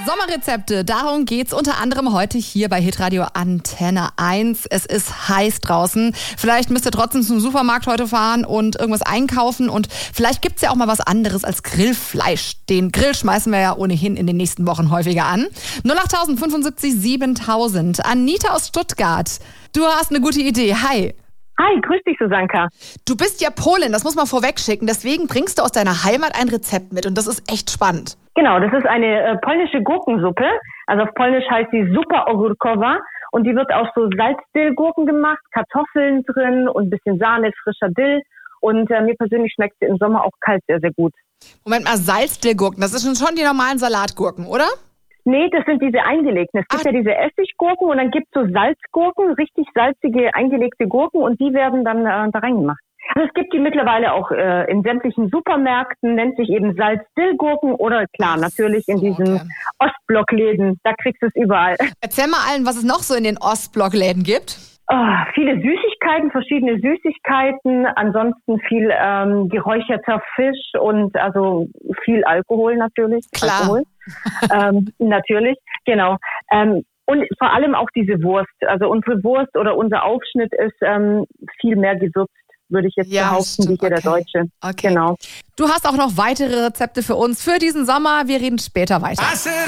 Sommerrezepte, darum geht's unter anderem heute hier bei Hitradio Antenne 1. Es ist heiß draußen. Vielleicht müsst ihr trotzdem zum Supermarkt heute fahren und irgendwas einkaufen. Und vielleicht gibt's ja auch mal was anderes als Grillfleisch. Den Grill schmeißen wir ja ohnehin in den nächsten Wochen häufiger an. 08000 75 7000. Anita aus Stuttgart, du hast eine gute Idee. Hi. Hi, grüß dich, Susanka. Du bist ja Polin, das muss man vorweg schicken. Deswegen bringst du aus deiner Heimat ein Rezept mit und das ist echt spannend. Genau, das ist eine polnische Gurkensuppe. Also auf Polnisch heißt die Zupa ogórkowa und die wird aus so Salzdillgurken gemacht, Kartoffeln drin und ein bisschen Sahne, frischer Dill. Und mir persönlich schmeckt sie im Sommer auch kalt sehr, sehr gut. Moment mal, Salzdillgurken, das sind schon die normalen Salatgurken, oder? Nee, das sind diese eingelegten. Es gibt ja diese Essiggurken und dann gibt es so Salzgurken, richtig salzige eingelegte Gurken und die werden dann da reingemacht. Also es gibt die mittlerweile auch in sämtlichen Supermärkten, nennt sich eben Salzdillgurken oder klar, natürlich in diesen Ostblockläden, da kriegst du es überall. Erzähl mal allen, was es noch so in den Ostblockläden gibt. Viele Süßigkeiten, verschiedene Süßigkeiten, ansonsten viel geräucherter Fisch und also viel Alkohol natürlich. Klar. Alkohol. Natürlich, genau. Und vor allem auch diese Wurst. Also unsere Wurst oder unser Aufschnitt ist viel mehr gewürzt, würde ich jetzt behaupten, wie hier der Deutsche. Okay. Genau. Du hast auch noch weitere Rezepte für uns für diesen Sommer. Wir reden später weiter.